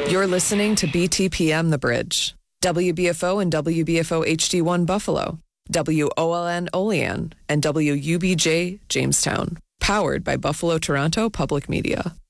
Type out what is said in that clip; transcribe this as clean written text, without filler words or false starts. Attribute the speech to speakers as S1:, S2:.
S1: You're listening to BTPM The Bridge, WBFO and WBFO HD1 Buffalo, WOLN Olean, and WUBJ Jamestown, powered by Buffalo Toronto Public Media.